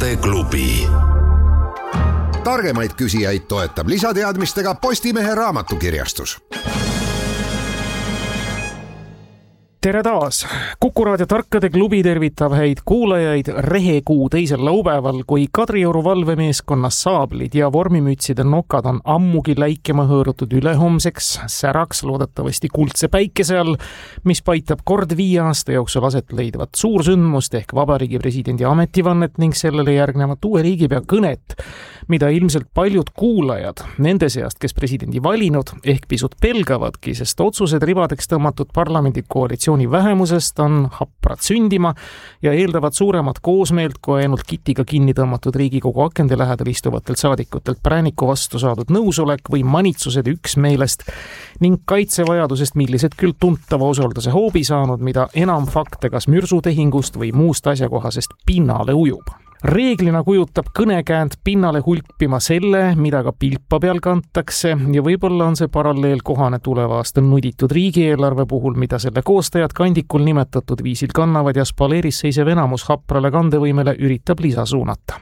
Tarkade klubi. Targemaid küsijaid toetab lisateadmistega Postimehe raamatukirjastus. Tere taas! Kuku Raadio Tarkade klubi tervitab häid kuulajaid rehekuu teisel laupäeval, kui Kadrioru valvemeeskonnas saablid ja vormimütside nokad on ammugi läikema hõõrutud ülehomseks säraks loodetavasti kuldse päikese all, mis paitab kord 5 aasta jooksul aset leidvat suursündmust ehk Vabariigi Presidendi ametivannet ning sellele järgnevat uue riigipea kõnet, mida ilmselt paljud kuulajad nende seast, kes presidendi valinud, ehk pisut pelgavadki, sest otsused ribadeks tõmmatud parlamendi koalitsiooni vähemusest on haprad sündima ja eeldavad suuremat koosmeelt kui ainult kitiga kinni tõmmatud Riigikogu akende lähedal istuvatelt saadikutelt prääniku vastu saadud nõusolek või manitsused üksmeelest ning kaitsevajadusest, millised küll tuntava osalduse hoobi saanud, mida enam fakte kas mürsutehingust või muust asjakohasest pinnale ujub. Reeglina kujutab kõnekäänd pinnale hulpima selle, mida ka pilpa peal kantakse ja võib-olla on see paralleel kohane tuleva aasta nuditud riigieelarve puhul, mida selle koostajad kandikul nimetatud viisil kannavad ja spaleeris seisev enamus haprale kandevõimele üritab lisa suunata.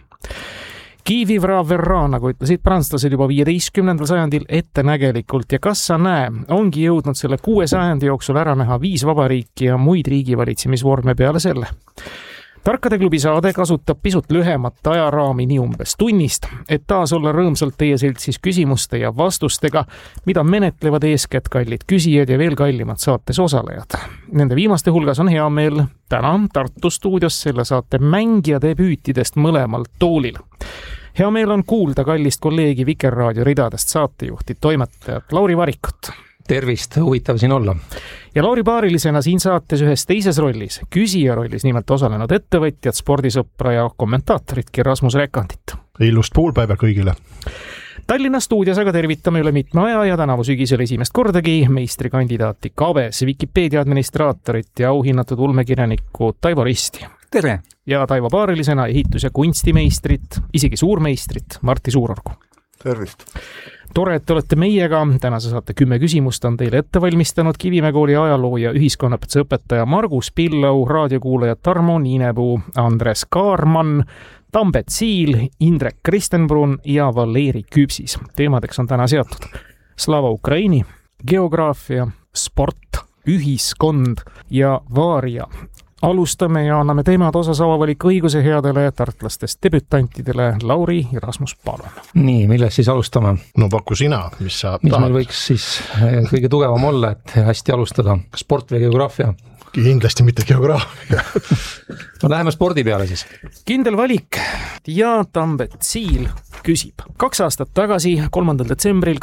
Kivi vra verra, nagu ütlesid prantslased juba 15. sajandil ettenägelikult ja kas sa näe, ongi jõudnud selle 6 sajandi jooksul ära näha 5 vabariiki ja muid riigivalitsemisvorme peale selle. Tarkade klubi saade kasutab pisut lühemat ajaraami nii umbes tunnist, et taas olla rõõmsalt teie seltsis küsimuste ja vastustega, mida menetlevad eeskätt kallid küsijad ja veel kallimad saates osalejad. Nende viimaste hulgas on hea meel täna Tartu stuudios selle saate mängija debüütidest mõlemal toolil. Hea meel on kuulda kallist kolleegi Vikerraadio ridadest saatejuhti, toimetajat Lauri Varikut. Tervist, huvitav siin olla. Ja Lauri paarilisena siin saates ühes teises rollis, küsija rollis nimelt osalenud ettevõtjad, spordisõpra ja kommentaatoritki Rasmus Rekandit. Illust puulpäeva kõigile. Tallinna stuudios aga tervitame üle mitme aja ja tänavu sügisel esimest kordagi meistrikandidaati Kaves, Wikipedia administraatorit ja auhinnatud ulmekirjanikku Taivo Risti. Tere! Ja Taivo paarilisena ehitus- ja kunstimeistrit, isegi suurmeistrit Martti Suurorgu. Tervist! Tore, et olete meiega. Tänase saate 10 küsimust on teile ette valmistanud Kivimäe kooli ajaloo ja ühiskonnapõtse õpetaja Margus Pillau, raadiokuulajad Tarmo Niinepuu, Andres Kaarman, Tambet Siil, Indrek Kristenbrun ja Valeri Küpsis. Teemadeks on täna seatud Slava Ukraini, geograafia, sport, ühiskond ja vaaria. Alustame ja anname teemad osas avavalik õiguse headele tartlastest debütantidele. Lauri ja Rasmus, palun. Nii, millest siis alustame? No paku sina, mis sa mis tahad? Meil võiks siis kõige tugevam olla, et hästi alustada. Sport või geograafia? Kindlasti mitte geograafia. No läheme spordi peale siis. Kindel valik ja Tambet Siil küsib. 2 aastat tagasi, 3. detsembril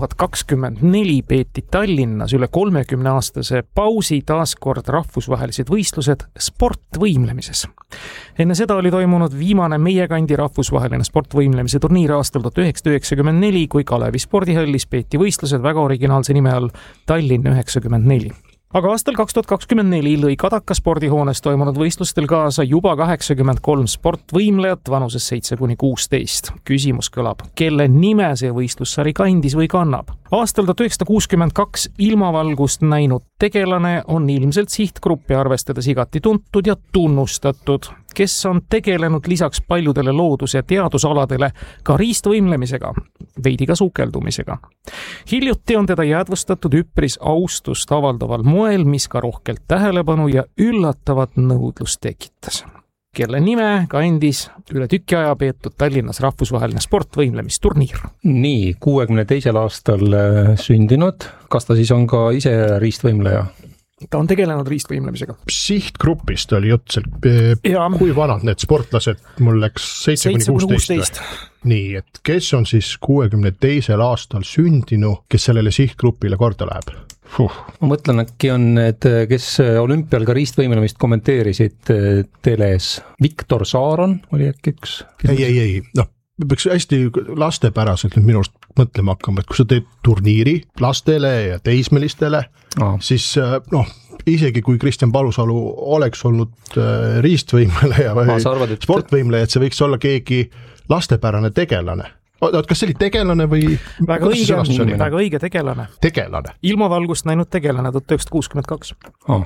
2024 peeti Tallinnas üle 30-aastase pausi taaskord rahvusvahelised võistlused sportvõimlemises. Enne seda oli toimunud viimane meie kandi rahvusvaheline sportvõimlemise turniir aastal 1994, kui Kalevi spordihallis peeti võistlused väga originaalse nime all Tallinn 94. Aga aastal 2024 lõi Kadaka spordihoones toimunud võistlustel kaasa juba 83 sportvõimlejat vanuses 7–16. Küsimus kõlab, kelle nime see võistlussari kandis või kannab? Aastal 1962 ilmavalgust näinud tegelane on ilmselt sihtgruppi arvestades igati tuntud ja tunnustatud, kes on tegelenud lisaks paljudele loodus- ja teadusaladele ka riistvõimlemisega, veidi ka sukeldumisega. Hiljuti on teda jäädvustatud üpris austust avaldaval moel, mis ka rohkelt tähelepanu ja üllatavat nõudlust tekitas. Kelle nime kandis üle tüki aja peetud Tallinnas rahvusvaheline sportvõimlemisturniir? Nii, 62. aastal sündinud. Kas ta siis on ka ise riistvõimleja? Ta on tegelenud riistvõimlemisega. Sihtgrupist oli jutt kui vanad need sportlased? Mul läks 7–16. Nii, et kes on siis 62. aastal sündinu, kes sellele sihtgrupile korda läheb? Ma mõtlen, äkki on need, kes olümpial ka riistvõimlemist kommenteerisid teles. Viktor Saaron oli äkki üks? Ei. Noh, peaks hästi lastepäraselt nüüd minust mõtlema hakkama, et kui sa teed turniiri lastele ja teismelistele, siis isegi kui Kristjan Palusalu oleks olnud riistvõimleja või sportvõimleja, et see võiks olla keegi lastepärane tegelane. Kas see oli tegelane või? Väga õige tegelane. Tegelane? Ilmavalgust näinud tegelane 1962.